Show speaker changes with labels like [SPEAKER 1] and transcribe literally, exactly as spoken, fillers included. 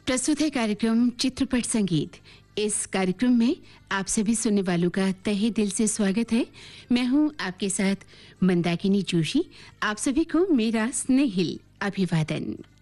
[SPEAKER 1] प्रस्तुत है कार्यक्रम चित्रपट संगीत। इस कार्यक्रम में आप सभी सुनने वालों का तहे दिल से स्वागत है। मैं हूं आपके साथ मंदाकिनी जोशी। आप सभी को मेरा स्नेहिल अभिवादन।